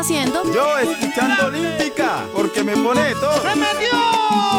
haciendo? Yo escuchando Olímpica, porque me pone todo.